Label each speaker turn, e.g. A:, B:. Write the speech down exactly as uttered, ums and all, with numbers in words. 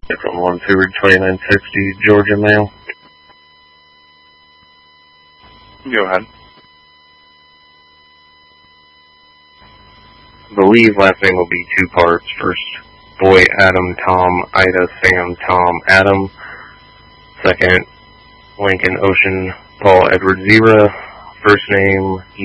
A: From one Seward twenty-nine sixty, Georgia mail.
B: Go ahead.
A: I believe last name will be two parts. First, boy, Adam, Tom, Ida, Sam, Tom, Adam. Second, Lincoln, Ocean, Paul, Edward, Zebra. First name,